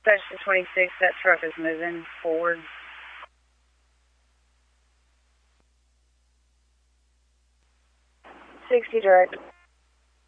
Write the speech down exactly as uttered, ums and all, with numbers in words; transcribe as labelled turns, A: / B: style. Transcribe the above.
A: Dispatch to twenty-six, that truck is moving forward. sixty direct.